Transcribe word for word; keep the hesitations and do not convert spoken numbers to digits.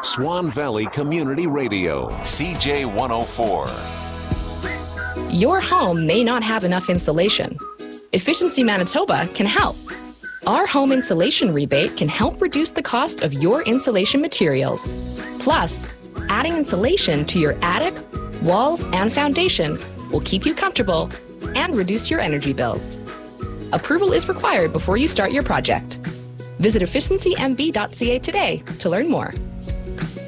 Swan Valley Community Radio, C J one oh four. Your home may not have enough insulation. Efficiency Manitoba can help. Our home insulation rebate can help reduce the cost of your insulation materials. Plus, adding insulation to your attic, walls, and foundation will keep you comfortable and reduce your energy bills. Approval is required before you start your project. Visit efficiency m b dot c a today to learn more.